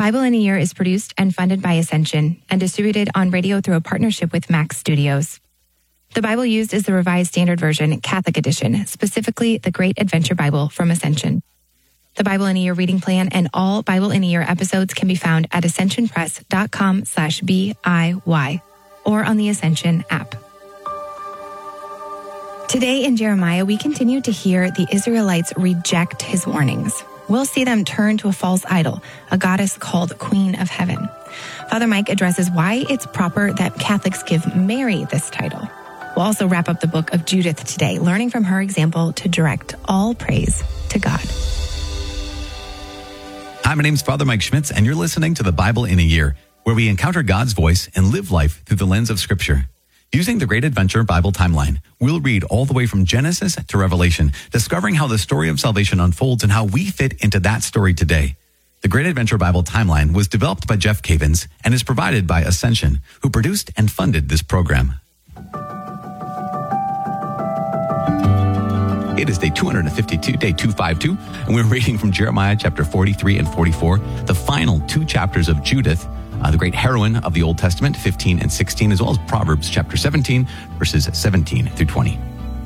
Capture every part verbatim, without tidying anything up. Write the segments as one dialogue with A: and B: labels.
A: Bible in a Year is produced and funded by Ascension and distributed on radio through a partnership with Max Studios. The Bible used is the Revised Standard Version, Catholic Edition, specifically the Great Adventure Bible from Ascension. The Bible in a Year reading plan and all Bible in a Year episodes can be found at ascensionpress.com slash B-I-Y or on the Ascension app. Today in Jeremiah, we continue to hear the Israelites reject his warnings. We'll see them turn to a false idol, a goddess called Queen of Heaven. Father Mike addresses why it's proper that Catholics give Mary this title. We'll also wrap up the book of Judith today, learning from her example to direct all praise to God.
B: Hi, my name's Father Mike Schmitz, and you're listening to the Bible in a Year, where we encounter God's voice and live life through the lens of Scripture. Using the Great Adventure Bible timeline, we'll read all the way from Genesis to Revelation, discovering how the story of salvation unfolds and how we fit into that story today. The Great Adventure Bible timeline was developed by Jeff Cavins and is provided by Ascension, who produced and funded this program. It is day two hundred fifty-two, day two fifty-two, and we're reading from Jeremiah chapter forty-three and forty-four, the final two chapters of Judith, uh, the great heroine of the Old Testament, fifteen and sixteen, as well as Proverbs chapter seventeen, verses seventeen through twenty.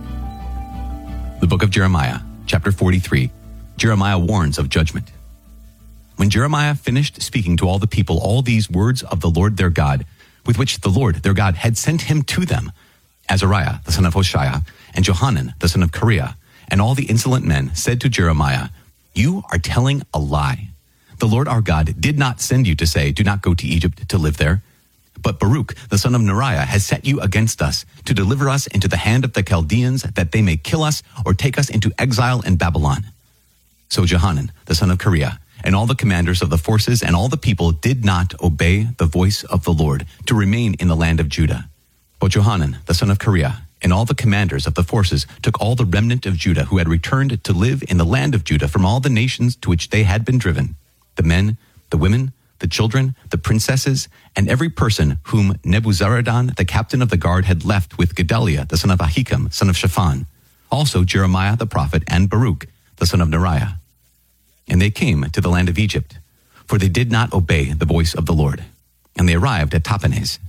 B: The book of Jeremiah, chapter forty-three, Jeremiah warns of judgment. When Jeremiah finished speaking to all the people all these words of the Lord their God, with which the Lord their God had sent him to them, Azariah, the son of Hoshea, and Johanan, the son of Kareah, and all the insolent men said to Jeremiah, "You are telling a lie. The Lord our God did not send you to say, 'Do not go to Egypt to live there.' But Baruch, the son of Neriah, has set you against us to deliver us into the hand of the Chaldeans, that they may kill us or take us into exile in Babylon." So Johanan, the son of Kareah, and all the commanders of the forces and all the people did not obey the voice of the Lord to remain in the land of Judah. But Johanan, the son of Kareah, and all the commanders of the forces took all the remnant of Judah who had returned to live in the land of Judah from all the nations to which they had been driven, the men, the women, the children, the princesses, and every person whom Nebuzaradan, the captain of the guard, had left with Gedaliah, the son of Ahikam, son of Shaphan, also Jeremiah the prophet, and Baruch, the son of Neriah. And they came to the land of Egypt, for they did not obey the voice of the Lord. And they arrived at Tahpanhes.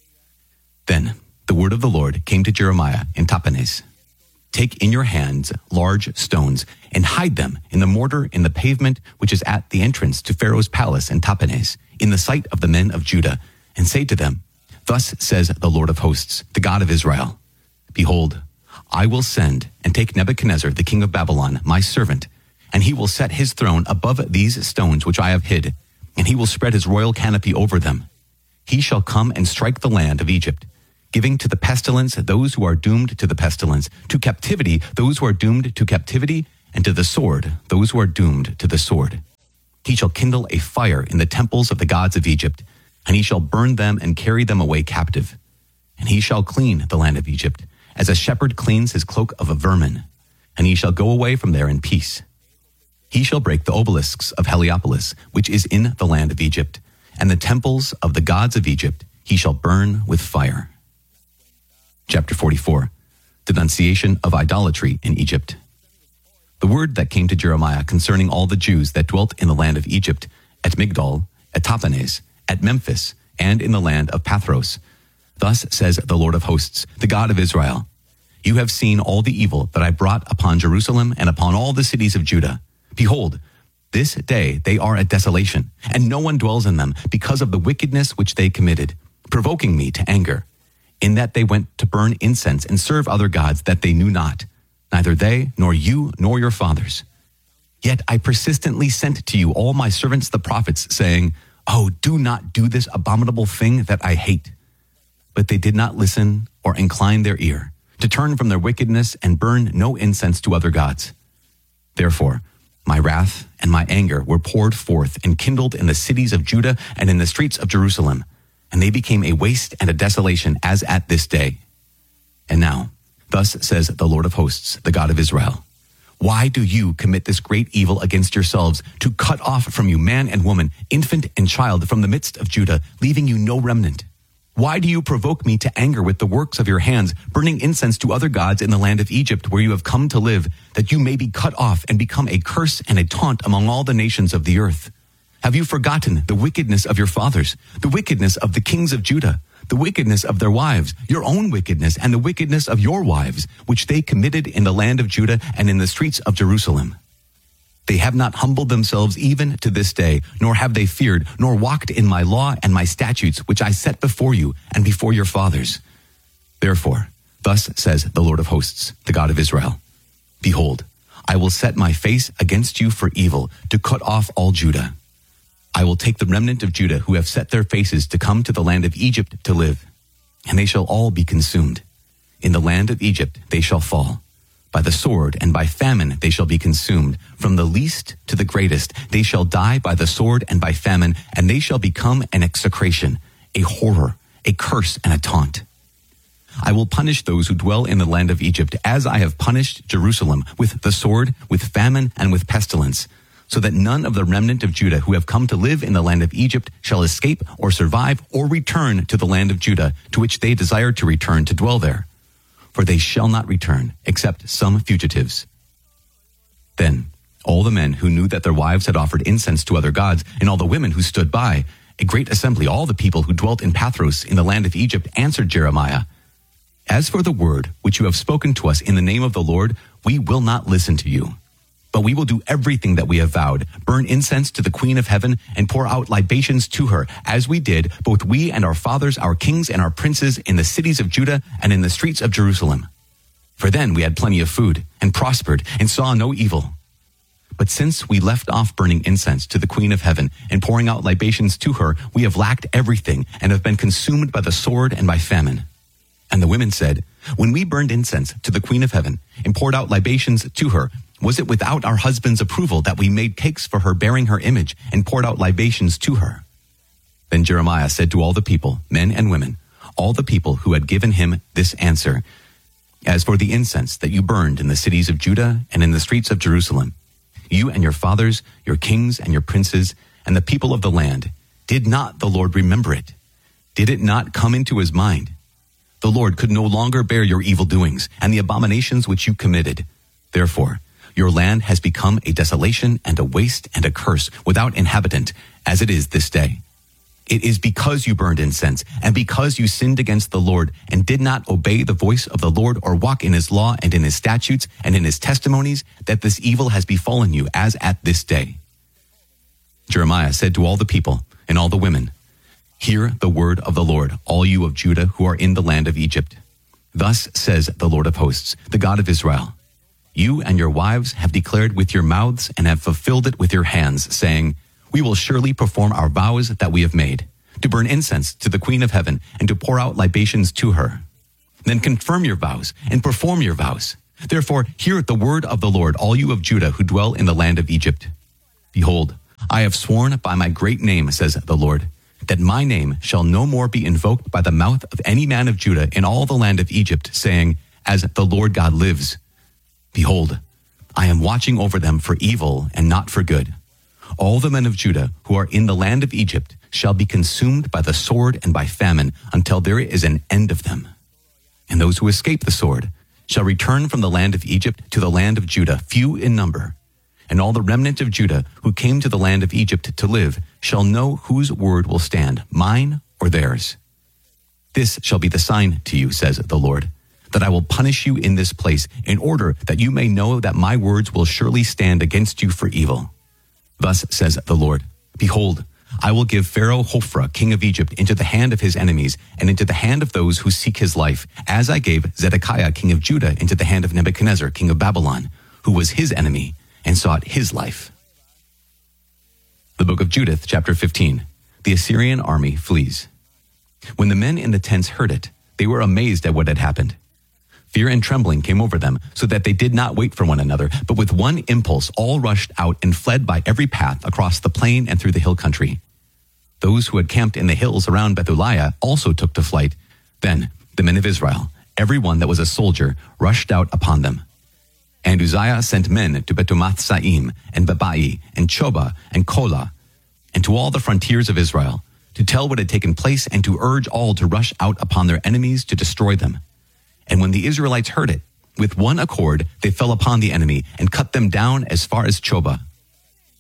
B: Then the word of the Lord came to Jeremiah in Tahpanhes. "Take in your hands large stones and hide them in the mortar in the pavement which is at the entrance to Pharaoh's palace in Tahpanhes, in the sight of the men of Judah, and say to them, 'Thus says the Lord of hosts, the God of Israel, Behold, I will send and take Nebuchadnezzar, the king of Babylon, my servant, and he will set his throne above these stones which I have hid, and he will spread his royal canopy over them. He shall come and strike the land of Egypt, giving to the pestilence those who are doomed to the pestilence, to captivity those who are doomed to captivity, and to the sword those who are doomed to the sword. He shall kindle a fire in the temples of the gods of Egypt, and he shall burn them and carry them away captive. And he shall clean the land of Egypt, as a shepherd cleans his cloak of a vermin, and he shall go away from there in peace. He shall break the obelisks of Heliopolis, which is in the land of Egypt, and the temples of the gods of Egypt he shall burn with fire." Chapter forty-four, Denunciation of Idolatry in Egypt. The word that came to Jeremiah concerning all the Jews that dwelt in the land of Egypt, at Migdol, at Tahpanhes, at Memphis, and in the land of Pathros. Thus says the Lord of hosts, the God of Israel, "You have seen all the evil that I brought upon Jerusalem and upon all the cities of Judah. Behold, this day they are a desolation, and no one dwells in them, because of the wickedness which they committed, provoking me to anger, in that they went to burn incense and serve other gods that they knew not, neither they, nor you, nor your fathers. Yet I persistently sent to you all my servants the prophets, saying, 'Oh, do not do this abominable thing that I hate.' But they did not listen or incline their ear, to turn from their wickedness and burn no incense to other gods. Therefore, my wrath and my anger were poured forth and kindled in the cities of Judah and in the streets of Jerusalem, and they became a waste and a desolation as at this day. And now, thus says the Lord of hosts, the God of Israel, why do you commit this great evil against yourselves, to cut off from you man and woman, infant and child from the midst of Judah, leaving you no remnant? Why do you provoke me to anger with the works of your hands, burning incense to other gods in the land of Egypt, where you have come to live, that you may be cut off and become a curse and a taunt among all the nations of the earth? Have you forgotten the wickedness of your fathers, the wickedness of the kings of Judah, the wickedness of their wives, your own wickedness and the wickedness of your wives, which they committed in the land of Judah and in the streets of Jerusalem? They have not humbled themselves even to this day, nor have they feared, nor walked in my law and my statutes, which I set before you and before your fathers. Therefore, thus says the Lord of hosts, the God of Israel, behold, I will set my face against you for evil, to cut off all Judah. I will take the remnant of Judah who have set their faces to come to the land of Egypt to live, and they shall all be consumed. In the land of Egypt they shall fall. By the sword and by famine they shall be consumed. From the least to the greatest they shall die by the sword and by famine, and they shall become an execration, a horror, a curse, and a taunt. I will punish those who dwell in the land of Egypt, as I have punished Jerusalem, with the sword, with famine, and with pestilence, so that none of the remnant of Judah who have come to live in the land of Egypt shall escape or survive or return to the land of Judah, to which they desire to return to dwell there. For they shall not return, except some fugitives. Then all the men who knew that their wives had offered incense to other gods, and all the women who stood by, a great assembly, all the people who dwelt in Pathros in the land of Egypt, answered Jeremiah, As for the word which you have spoken to us in the name of the Lord, we will not listen to you. But we will do everything that we have vowed, burn incense to the Queen of Heaven, and pour out libations to her, as we did, both we and our fathers, our kings and our princes, in the cities of Judah and in the streets of Jerusalem. For then we had plenty of food, and prospered, and saw no evil. But since we left off burning incense to the Queen of Heaven, and pouring out libations to her, we have lacked everything, and have been consumed by the sword and by famine. And the women said, When we burned incense to the Queen of Heaven, and poured out libations to her, was it without our husband's approval that we made cakes for her bearing her image and poured out libations to her? Then Jeremiah said to all the people, men and women, all the people who had given him this answer, As for the incense that you burned in the cities of Judah and in the streets of Jerusalem, you and your fathers, your kings and your princes, and the people of the land, did not the Lord remember it? Did it not come into his mind? The Lord could no longer bear your evil doings and the abominations which you committed. Therefore, your land has become a desolation and a waste and a curse without inhabitant, as it is this day. It is because you burned incense and because you sinned against the Lord and did not obey the voice of the Lord or walk in his law and in his statutes and in his testimonies that this evil has befallen you as at this day. Jeremiah said to all the people and all the women, Hear the word of the Lord, all you of Judah who are in the land of Egypt. Thus says the Lord of hosts, the God of Israel. You and your wives have declared with your mouths and have fulfilled it with your hands, saying, We will surely perform our vows that we have made, to burn incense to the Queen of Heaven and to pour out libations to her. Then confirm your vows and perform your vows. Therefore, hear the word of the Lord, all you of Judah who dwell in the land of Egypt. Behold, I have sworn by my great name, says the Lord, that my name shall no more be invoked by the mouth of any man of Judah in all the land of Egypt, saying, As the Lord God lives. Behold, I am watching over them for evil and not for good. All the men of Judah who are in the land of Egypt shall be consumed by the sword and by famine until there is an end of them. And those who escape the sword shall return from the land of Egypt to the land of Judah, few in number. And all the remnant of Judah who came to the land of Egypt to live shall know whose word will stand, mine or theirs. This shall be the sign to you, says the Lord, that I will punish you in this place, in order that you may know that my words will surely stand against you for evil. Thus says the Lord, Behold, I will give Pharaoh Hophra, king of Egypt, into the hand of his enemies, and into the hand of those who seek his life, as I gave Zedekiah, king of Judah, into the hand of Nebuchadnezzar, king of Babylon, who was his enemy, and sought his life. The book of Judith, chapter fifteen. The Assyrian army flees. When the men in the tents heard it, they were amazed at what had happened. Fear and trembling came over them, so that they did not wait for one another, but with one impulse all rushed out and fled by every path across the plain and through the hill country. Those who had camped in the hills around Bethuliah also took to flight. Then the men of Israel, every one that was a soldier, rushed out upon them. And Uzziah sent men to Betumath-Saim, and Bebai, and Choba, and Kola, and to all the frontiers of Israel, to tell what had taken place and to urge all to rush out upon their enemies to destroy them. And when the Israelites heard it, with one accord they fell upon the enemy and cut them down as far as Choba.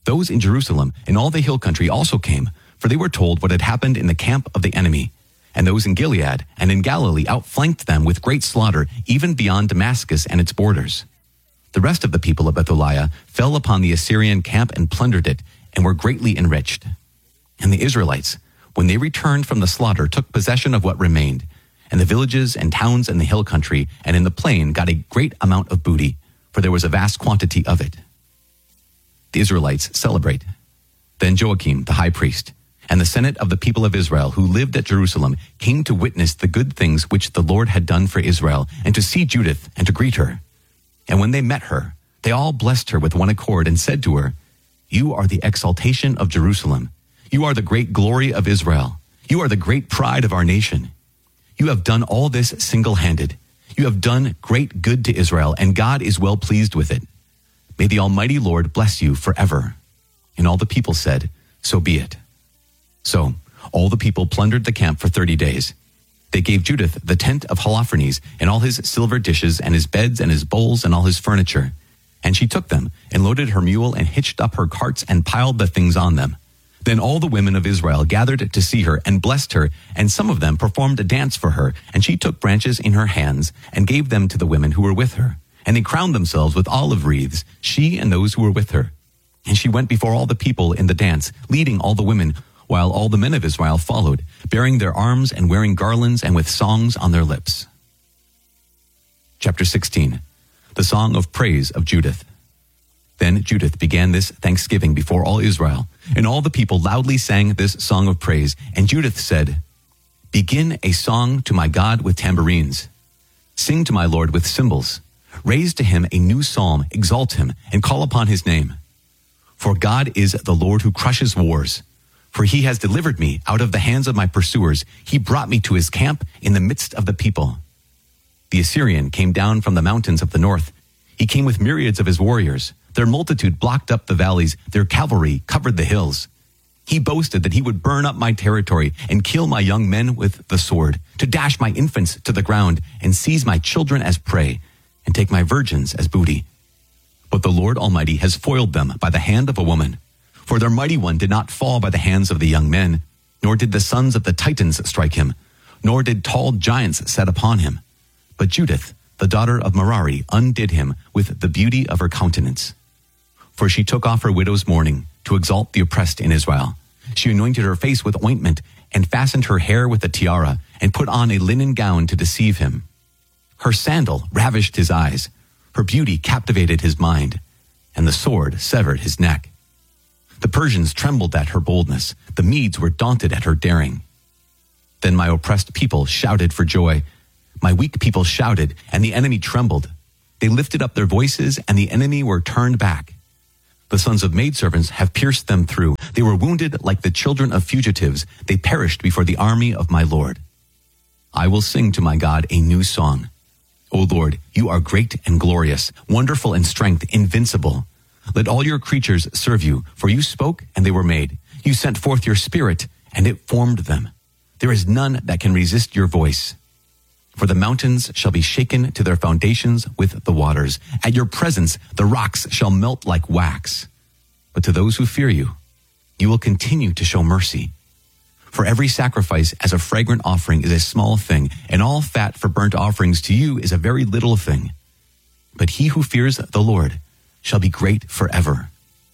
B: Those in Jerusalem and all the hill country also came, for they were told what had happened in the camp of the enemy. And those in Gilead and in Galilee outflanked them with great slaughter, even beyond Damascus and its borders. The rest of the people of Betholiah fell upon the Assyrian camp and plundered it, and were greatly enriched. And the Israelites, when they returned from the slaughter, took possession of what remained, and the villages and towns in the hill country and in the plain got a great amount of booty, for there was a vast quantity of it. The Israelites celebrate. Then Joachim, the high priest, and the senate of the people of Israel who lived at Jerusalem came to witness the good things which the Lord had done for Israel, and to see Judith and to greet her. And when they met her, they all blessed her with one accord and said to her, "You are the exaltation of Jerusalem. You are the great glory of Israel. You are the great pride of our nation. You have done all this single-handed. You have done great good to Israel, and God is well pleased with it. May the Almighty Lord bless you forever." And all the people said, "So be it." So all the people plundered the camp for thirty days. They gave Judith the tent of Holofernes and all his silver dishes and his beds and his bowls and all his furniture. And she took them and loaded her mule and hitched up her carts and piled the things on them. Then all the women of Israel gathered to see her and blessed her, and some of them performed a dance for her. And she took branches in her hands and gave them to the women who were with her. And they crowned themselves with olive wreaths, she and those who were with her. And she went before all the people in the dance, leading all the women, while all the men of Israel followed, bearing their arms and wearing garlands and with songs on their lips. Chapter sixteen. The Song of Praise of Judith. Then Judith began this thanksgiving before all Israel, and all the people loudly sang this song of praise. And Judith said, "Begin a song to my God with tambourines. Sing to my Lord with cymbals. Raise to him a new psalm, exalt him, and call upon his name. For God is the Lord who crushes wars. For he has delivered me out of the hands of my pursuers. He brought me to his camp in the midst of the people. The Assyrian came down from the mountains of the north. He came with myriads of his warriors. Their multitude blocked up the valleys. Their cavalry covered the hills. He boasted that he would burn up my territory and kill my young men with the sword, to dash my infants to the ground and seize my children as prey and take my virgins as booty. But the Lord Almighty has foiled them by the hand of a woman. For their mighty one did not fall by the hands of the young men, nor did the sons of the Titans strike him, nor did tall giants set upon him. But Judith, the daughter of Merari, undid him with the beauty of her countenance. For she took off her widow's mourning to exalt the oppressed in Israel. She anointed her face with ointment and fastened her hair with a tiara and put on a linen gown to deceive him. Her sandal ravished his eyes. Her beauty captivated his mind, and the sword severed his neck. The Persians trembled at her boldness. The Medes were daunted at her daring. Then my oppressed people shouted for joy. My weak people shouted, and the enemy trembled. They lifted up their voices, and the enemy were turned back. The sons of maidservants have pierced them through. They were wounded like the children of fugitives. They perished before the army of my Lord. I will sing to my God a new song. O Lord, you are great and glorious, wonderful in strength, invincible. Let all your creatures serve you, for you spoke and they were made. You sent forth your spirit and it formed them. There is none that can resist your voice. For the mountains shall be shaken to their foundations with the waters. At your presence, the rocks shall melt like wax. But to those who fear you, you will continue to show mercy. For every sacrifice as a fragrant offering is a small thing, and all fat for burnt offerings to you is a very little thing. But he who fears the Lord shall be great forever.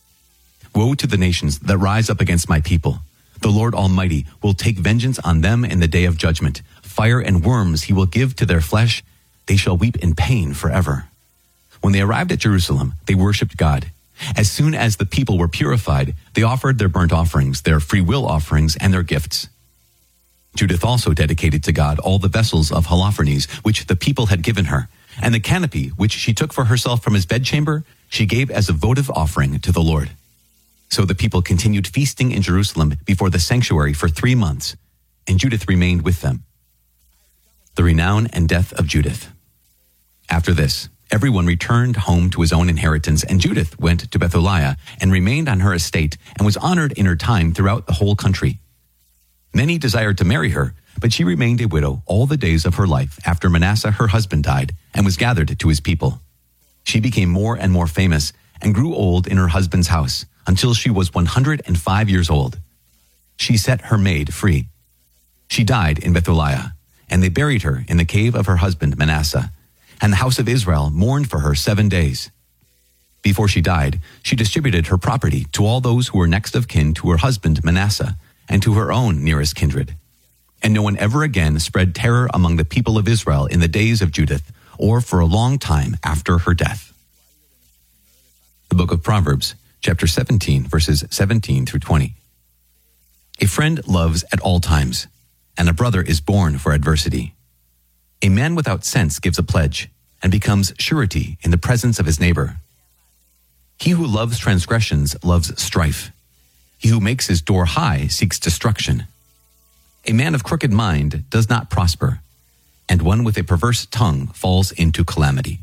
B: Woe to the nations that rise up against my people. The Lord Almighty will take vengeance on them in the day of judgment. Fire and worms he will give to their flesh. They shall weep in pain forever. When they arrived at Jerusalem, they worshipped God. As soon as the people were purified, they offered their burnt offerings, their free will offerings, and their gifts. Judith also dedicated to God all the vessels of Holofernes, which the people had given her, and the canopy which she took for herself from his bedchamber, she gave as a votive offering to the Lord. So the people continued feasting in Jerusalem before the sanctuary for three months, and Judith remained with them. The renown and death of Judith. After this, everyone returned home to his own inheritance, and Judith went to Betholiah and remained on her estate and was honored in her time throughout the whole country. Many desired to marry her, but she remained a widow all the days of her life after Manasseh her husband died and was gathered to his people. She became more and more famous and grew old in her husband's house until she was one hundred five years old. She set her maid free. She died in Bethlehem, and they buried her in the cave of her husband Manasseh, and the house of Israel mourned for her seven days. Before she died, she distributed her property to all those who were next of kin to her husband Manasseh, and to her own nearest kindred. And no one ever again spread terror among the people of Israel in the days of Judith, or for a long time after her death. The book of Proverbs, chapter seventeen, verses seventeen through twenty. A friend loves at all times, and a brother is born for adversity. A man without sense gives a pledge, and becomes surety in the presence of his neighbor. He who loves transgressions loves strife. He who makes his door high seeks destruction. A man of crooked mind does not prosper, and one with a perverse tongue falls into calamity.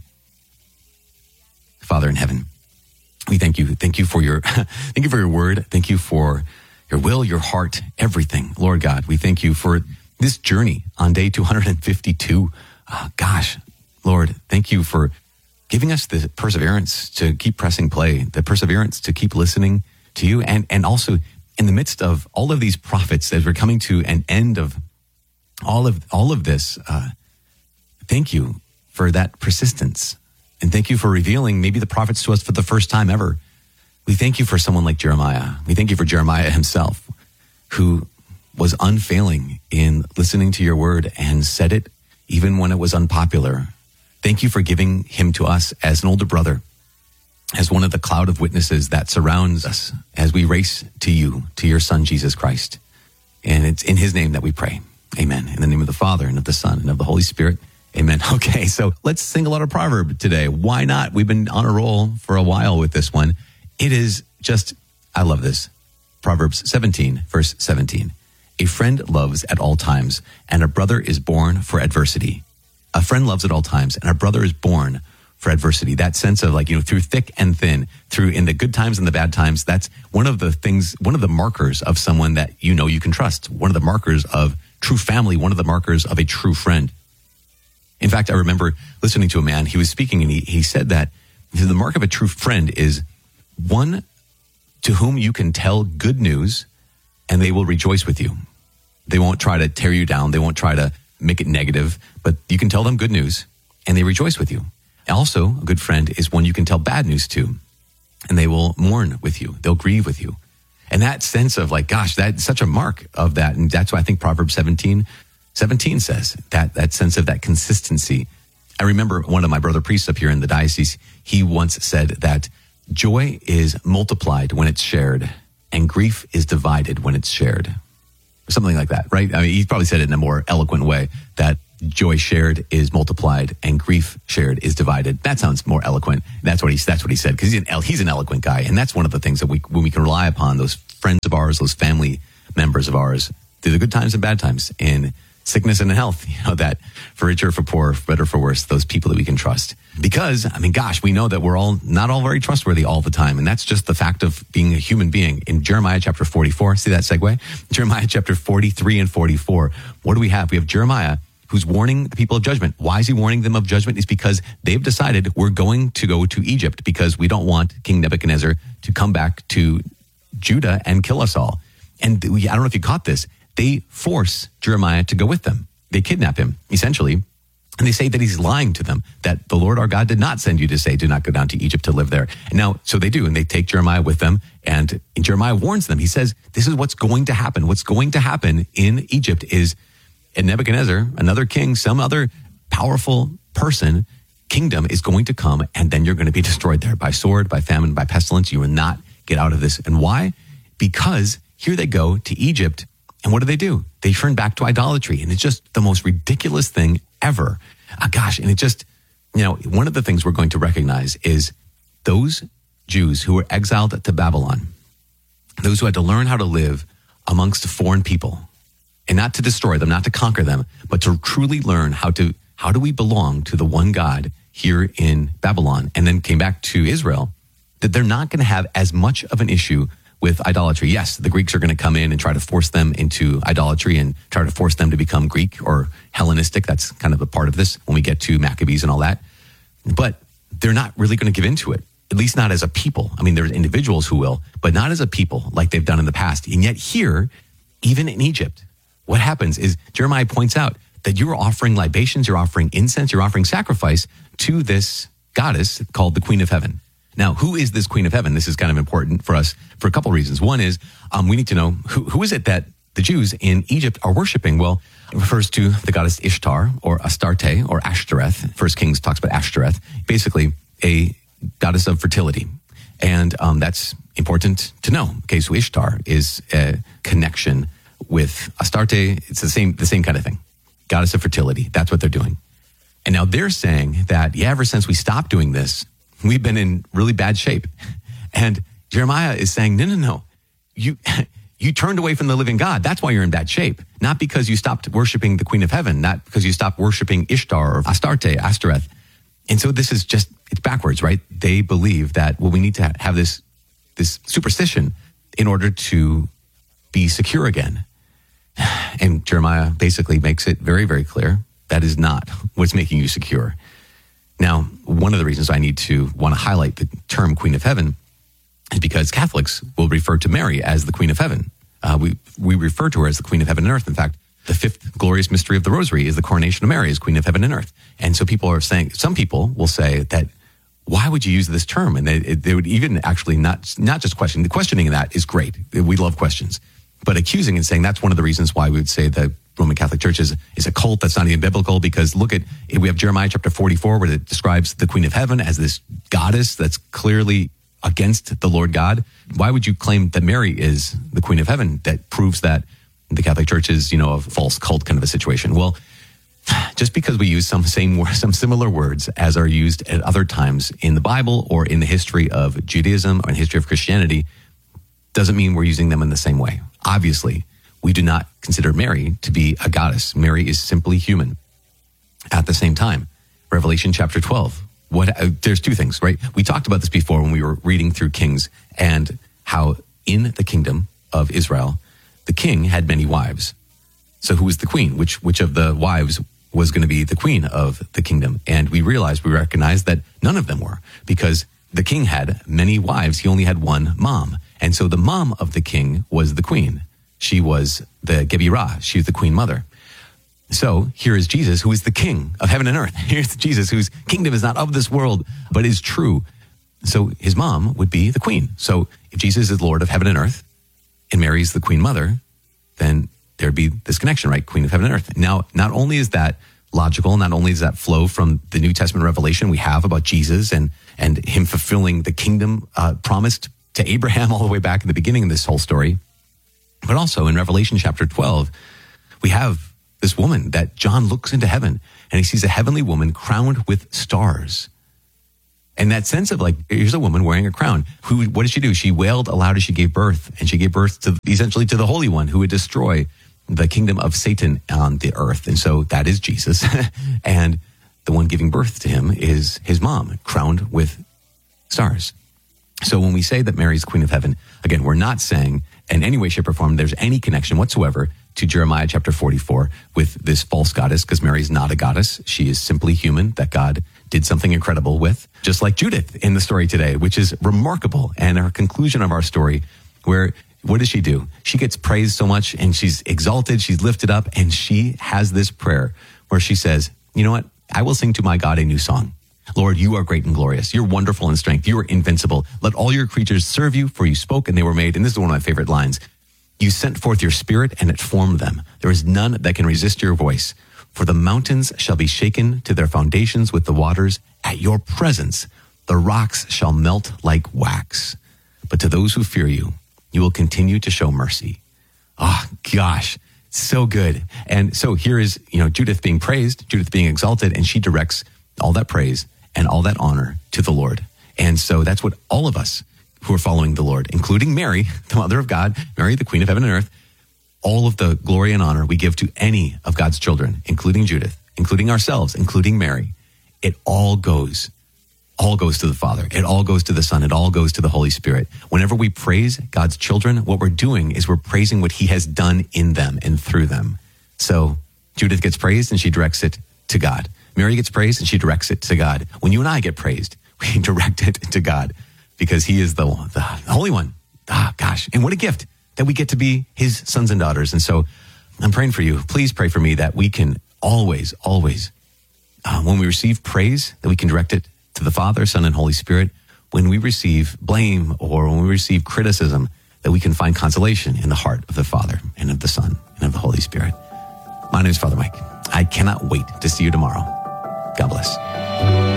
B: Father in heaven, we thank you. Thank you for your, thank you for your word. Thank you for your will, your heart, everything. Lord God, we thank you for this journey on day two hundred fifty-two. Uh, gosh, Lord, thank you for giving us the perseverance to keep pressing play, the perseverance to keep listening to you. And, and also in the midst of all of these prophets, as we're coming to an end of all of, all of this, uh, thank you for that persistence. And thank you for revealing maybe the prophets to us for the first time ever. We thank you for someone like Jeremiah. We thank you for Jeremiah himself, who was unfailing in listening to your word and said it even when it was unpopular. Thank you for giving him to us as an older brother, as one of the cloud of witnesses that surrounds us as we race to you, to your son, Jesus Christ. And it's in his name that we pray. Amen. In the name of the Father, and of the Son, and of the Holy Spirit. Amen. Okay, so let's sing a lot of proverb today. Why not? We've been on a roll for a while with this one. It is just, I love this. Proverbs seventeen, verse seventeen. A friend loves at all times, and a brother is born for adversity. A friend loves at all times, and a brother is born for adversity. That sense of like, you know, through thick and thin, through in the good times and the bad times, that's one of the things, one of the markers of someone that you know you can trust. One of the markers of true family, one of the markers of a true friend. In fact, I remember listening to a man, he was speaking and he, he said that the mark of a true friend is one to whom you can tell good news and they will rejoice with you. They won't try to tear you down. They won't try to make it negative, but you can tell them good news and they rejoice with you. Also, a good friend is one you can tell bad news to and they will mourn with you. They'll grieve with you. And that sense of like, gosh, that's such a mark of that. And that's why I think Proverbs seventeen, seventeen says that, that sense of that consistency. I remember one of my brother priests up here in the diocese, he once said that joy is multiplied when it's shared and grief is divided when it's shared. Something like that, right? I mean, he probably said it in a more eloquent way, that joy shared is multiplied and grief shared is divided. That sounds more eloquent. That's what he, that's what he said, because he's an, he's an eloquent guy. And that's one of the things that we, when we can rely upon those friends of ours, those family members of ours, through the good times and bad times, in sickness and in health, you know, that for richer, for poor, for better, for worse, those people that we can trust. Because, I mean, gosh, we know that we're all not all very trustworthy all the time. And that's just the fact of being a human being. In Jeremiah chapter forty-four, see that segue? Jeremiah chapter forty-three and forty-four. What do we have? We have Jeremiah who's warning the people of judgment. Why is he warning them of judgment? It's because they've decided we're going to go to Egypt because we don't want King Nebuchadnezzar to come back to Judah and kill us all. And we, I don't know if you caught this. They force Jeremiah to go with them. They kidnap him, essentially. And they say that he's lying to them, that the Lord our God did not send you to say, do not go down to Egypt to live there. And now, so they do, and they take Jeremiah with them. And Jeremiah warns them. He says, this is what's going to happen. What's going to happen in Egypt is in Nebuchadnezzar, another king, some other powerful person, kingdom is going to come, and then you're going to be destroyed there by sword, by famine, by pestilence. You will not get out of this. And why? Because here they go to Egypt, and what do they do? They turn back to idolatry, and it's just the most ridiculous thing ever. Uh, gosh, and it just, you know, one of the things we're going to recognize is those Jews who were exiled to Babylon, those who had to learn how to live amongst foreign people, and not to destroy them, not to conquer them, but to truly learn how to, how do we belong to the one God here in Babylon, and then came back to Israel, that they're not going to have as much of an issue with idolatry. Yes, the Greeks are going to come in and try to force them into idolatry and try to force them to become Greek or Hellenistic. That's kind of a part of this when we get to Maccabees and all that. But they're not really going to give into it. at least not as a people. I mean, there's individuals who will, but not as a people like they've done in the past. And yet here, even in Egypt, what happens is Jeremiah points out that you're offering libations, you're offering incense, you're offering sacrifice to this goddess called the Queen of Heaven. Now, who is this Queen of Heaven? This is kind of important for us for a couple of reasons. One is um, we need to know who, who is it that the Jews in Egypt are worshiping? Well, it refers to the goddess Ishtar or Astarte or Ashtoreth. First Kings talks about Ashtoreth, basically a goddess of fertility. And um, that's important to know. Okay, so Ishtar is a connection with Astarte. It's the same, the same kind of thing. Goddess of fertility. That's what they're doing. And now they're saying that, yeah, ever since we stopped doing this, we've been in really bad shape. And Jeremiah is saying, no, no, no. You, you turned away from the living God. That's why you're in bad shape. Not because you stopped worshiping the Queen of Heaven, not because you stopped worshiping Ishtar or Astarte, Ashtoreth. And so this is just, it's backwards, right? They believe that, well, we need to have this, this superstition in order to be secure again. And Jeremiah basically makes it very, very clear that is not what's making you secure. Now, one of the reasons I need to want to highlight the term Queen of Heaven is because Catholics will refer to Mary as the Queen of Heaven. Uh, we we refer to her as the Queen of Heaven and Earth. In fact, the fifth glorious mystery of the Rosary is the coronation of Mary as Queen of Heaven and Earth. And so people are saying, some people will say that, why would you use this term? And they, they would even actually not, not just question. The questioning of that is great. We love questions. But accusing and saying that's one of the reasons why we would say the Roman Catholic Church is, is a cult that's not even biblical, because look at, we have Jeremiah chapter forty-four where it describes the Queen of Heaven as this goddess that's clearly against the Lord God. Why would you claim that Mary is the Queen of Heaven? That proves that the Catholic Church is, you know, a false cult kind of a situation. Well, just because we use some same some similar words as are used at other times in the Bible or in the history of Judaism or in the history of Christianity doesn't mean we're using them in the same way. Obviously, we do not consider Mary to be a goddess. Mary is simply human. At the same time, Revelation chapter twelve. What? Uh, there's two things, right? We talked about this before when we were reading through Kings, and how in the kingdom of Israel, the king had many wives. So who was the queen? Which which of the wives was going to be the queen of the kingdom? And we realized, we recognized that none of them were, because the king had many wives. He only had one mom. And so the mom of the king was the queen. She was the Gebirah. She was the queen mother. So here is Jesus, who is the king of heaven and earth. Here's Jesus, whose kingdom is not of this world, but is true. So his mom would be the queen. So if Jesus is Lord of heaven and earth and Mary is the queen mother, then there'd be this connection, right? Queen of heaven and earth. Now, not only is that logical, not only does that flow from the New Testament revelation we have about Jesus and, and him fulfilling the kingdom uh, promised to Abraham all the way back in the beginning of this whole story, but also in Revelation chapter twelve, we have this woman that John looks into heaven and he sees a heavenly woman crowned with stars. And that sense of like, here's a woman wearing a crown. Who, what did she do? She wailed aloud as she gave birth, and she gave birth to essentially to the Holy One who would destroy the kingdom of Satan on the earth. And so that is Jesus. And the one giving birth to him is his mom, crowned with stars. So when we say that Mary's Queen of Heaven, again, we're not saying in any way, shape, or form there's any connection whatsoever to Jeremiah chapter forty-four with this false goddess, because Mary's not a goddess. She is simply human that God did something incredible with, just like Judith in the story today, which is remarkable. And our conclusion of our story, where what does she do? She gets praised so much and she's exalted, she's lifted up, and she has this prayer where she says, you know what? I will sing to my God a new song. Lord, you are great and glorious. You're wonderful in strength. You are invincible. Let all your creatures serve you, for you spoke and they were made. And this is one of my favorite lines. You sent forth your spirit and it formed them. There is none that can resist your voice. For the mountains shall be shaken to their foundations with the waters. At your presence, the rocks shall melt like wax. But to those who fear you, you will continue to show mercy. Oh, gosh, so good. And so here is, you know, Judith being praised, Judith being exalted, and she directs all that praise and all that honor to the Lord. And so that's what all of us who are following the Lord, including Mary, the mother of God, Mary, the queen of heaven and earth, all of the glory and honor we give to any of God's children, including Judith, including ourselves, including Mary. It all goes, all goes to the Father. It all goes to the Son. It all goes to the Holy Spirit. Whenever we praise God's children, what we're doing is we're praising what he has done in them and through them. So Judith gets praised and she directs it to God. Mary gets praised and she directs it to God. When you and I get praised, we direct it to God. because he is the, the Holy One. Ah, gosh. And what a gift that we get to be his sons and daughters. And so I'm praying for you. Please pray for me that we can always, always, uh, when we receive praise, that we can direct it to the Father, Son, and Holy Spirit. When we receive blame or when we receive criticism, that we can find consolation in the heart of the Father and of the Son and of the Holy Spirit. My name is Father Mike. I cannot wait to see you tomorrow. God bless.